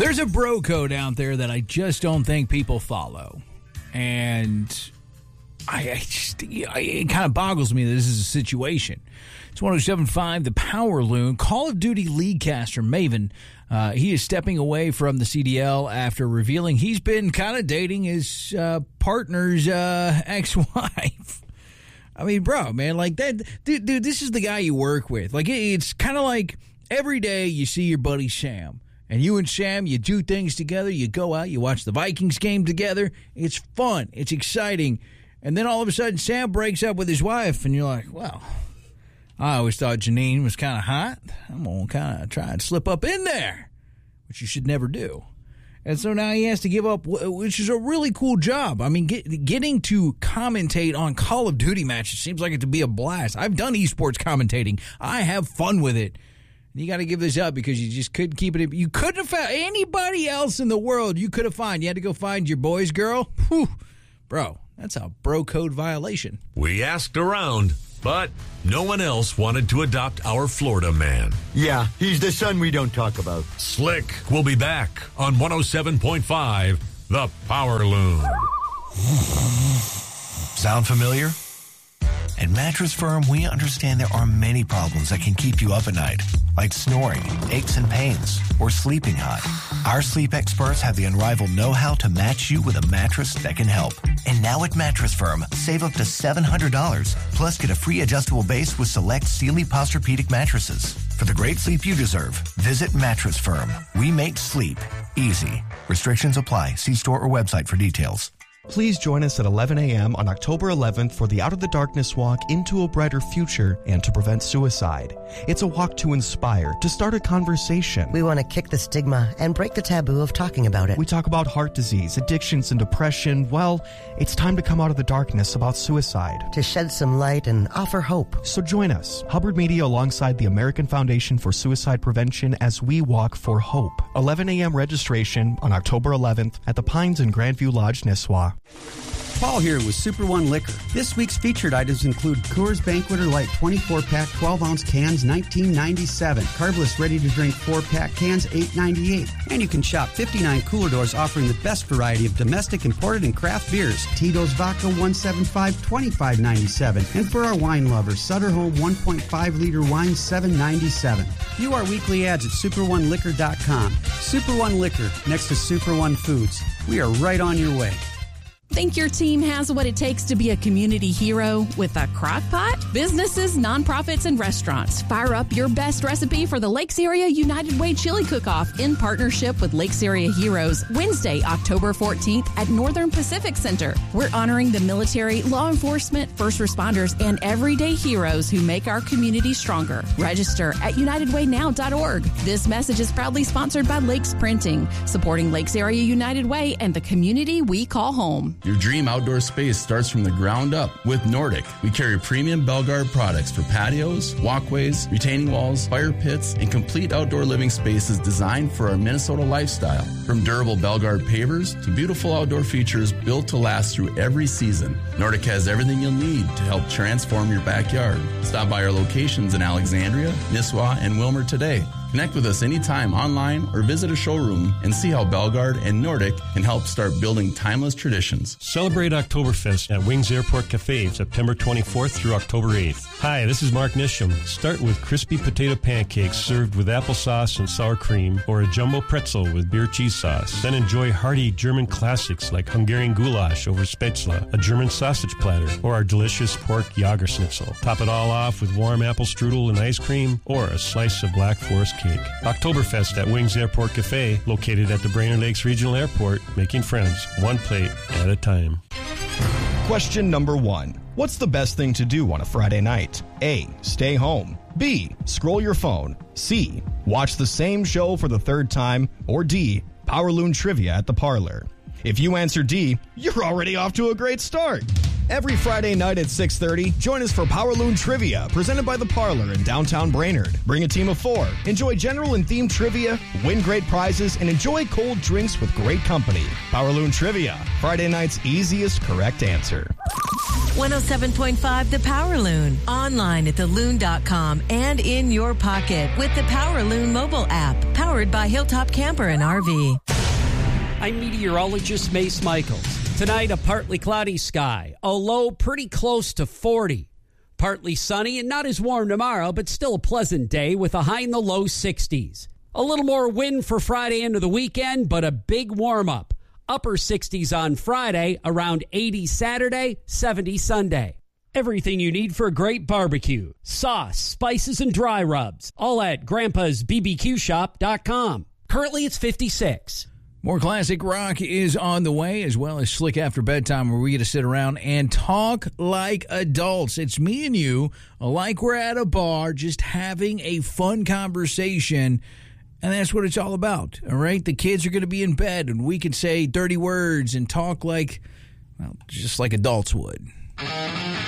There's a bro code out there that I just don't think people follow. And it kind of boggles me that this is a situation. It's 107.5, The Power Loon. Call of Duty Leaguecaster Maven. He is stepping away from the CDL after revealing he's been kind of dating his partner's ex-wife. I mean, bro, man, like that, dude, this is the guy you work with. Like, it's kind of like every day you see your buddy Sam, and you and Sam, you do things together. You go out, you watch the Vikings game together. It's fun. It's exciting. And then all of a sudden, Sam breaks up with his wife, and you're like, well, I always thought Janine was kind of hot. I'm going to kind of try and slip up in there, which you should never do. And so now he has to give up, which is a really cool job. I mean, getting to commentate on Call of Duty matches seems like it to be a blast. I've done esports commentating. I have fun with it. And you got to give this up because you just couldn't keep it. You couldn't have found anybody else in the world you could have found. You had to go find your boy's girl. Whew. Bro, that's a bro code violation. We asked around, but no one else wanted to adopt our Florida man. Yeah, he's the son we don't talk about. Slick will be back on 107.5, The Power Loon. Sound familiar? At Mattress Firm, we understand there are many problems that can keep you up at night, like snoring, aches and pains, or sleeping hot. Our sleep experts have the unrivaled know-how to match you with a mattress that can help. And now at Mattress Firm, save up to $700, plus get a free adjustable base with select Sealy Posturepedic mattresses. For the great sleep you deserve, visit Mattress Firm. We make sleep easy. Restrictions apply. See store or website for details. Please join us at 11 a.m. on October 11th for the Out of the Darkness Walk into a Brighter Future and to prevent suicide. It's a walk to inspire, to start a conversation. We want to kick the stigma and break the taboo of talking about it. We talk about heart disease, addictions, and depression. Well, it's time to come out of the darkness about suicide. To shed some light and offer hope. So join us, Hubbard Media alongside the American Foundation for Suicide Prevention as we walk for hope. 11 a.m. registration on October 11th at the Pines in Grandview Lodge, Nisswa. Paul here with Super One Liquor. This week's featured items include Coors Banqueter Light 24-pack 12-ounce cans, $19.97. Carbless ready-to-drink 4-pack cans, $8.98. And you can shop 59 cooler doors offering the best variety of domestic, imported, and craft beers. Tito's Vodka 175, $25.97. And for our wine lovers, Sutter Home 1.5-liter wine, $7.97. View our weekly ads at SuperOneLiquor.com. Super One Liquor, next to Super One Foods. We are right on your way. Think your team has what it takes to be a community hero with a crock pot? Businesses, nonprofits, and restaurants, fire up your best recipe for the Lakes Area United Way Chili Cook-Off in partnership with Lakes Area Heroes, Wednesday, October 14th at Northern Pacific Center. We're honoring the military, law enforcement, first responders, and everyday heroes who make our community stronger. Register at UnitedWayNow.org. This message is proudly sponsored by Lakes Printing, supporting Lakes Area United Way and the community we call home. Your dream outdoor space starts from the ground up with Nordic. We carry premium Belgard products for patios, walkways, retaining walls, fire pits, and complete outdoor living spaces designed for our Minnesota lifestyle. From durable Belgard pavers to beautiful outdoor features built to last through every season, Nordic has everything you'll need to help transform your backyard. Stop by our locations in Alexandria, Nisswa, and Wilmer today. Connect with us anytime online or visit a showroom and see how Belgard and Nordic can help start building timeless traditions. Celebrate Oktoberfest at Wings Airport Cafe, September 24th through October 8th. Hi, this is Mark Nisham. Start with crispy potato pancakes served with applesauce and sour cream or a jumbo pretzel with beer cheese sauce. Then enjoy hearty German classics like Hungarian goulash over spätzle, a German sausage platter, or our delicious pork Jagerschnitzel. Top it all off with warm apple strudel and ice cream or a slice of Black Forest cake. Oktoberfest at Wings Airport Cafe, located at the Brainerd Lakes Regional Airport, making friends one plate at a time. Question number 1. What's the best thing to do on a Friday night? A. Stay home. B. Scroll your phone. C. Watch the same show for the third time. Or D. Power Loon Trivia at the Parlor. If you answer D, you're already off to a great start. Every Friday night at 6:30, join us for Power Loon Trivia, presented by The Parlor in downtown Brainerd. Bring a team of 4, enjoy general and themed trivia, win great prizes, and enjoy cold drinks with great company. Power Loon Trivia, Friday night's easiest correct answer. 107.5 The Power Loon. Online at theloon.com and in your pocket with the Power Loon mobile app. Powered by Hilltop Camper and RV. I'm meteorologist Mace Michaels. Tonight, a partly cloudy sky. A low pretty close to 40. Partly sunny and not as warm tomorrow, but still a pleasant day with a high in the low 60s. A little more wind for Friday into the weekend, but a big warm-up. Upper 60s on Friday, around 80 Saturday, 70 Sunday. Everything you need for a great barbecue. Sauce, spices, and dry rubs. All at Grandpa'sBBQShop.com. Currently, it's 56. More classic rock is on the way, as well as Slick After Bedtime, where we get to sit around and talk like adults. It's me and you, like we're at a bar, just having a fun conversation, and that's what it's all about, all right? The kids are going to be in bed, and we can say dirty words and talk like, well, just like adults would.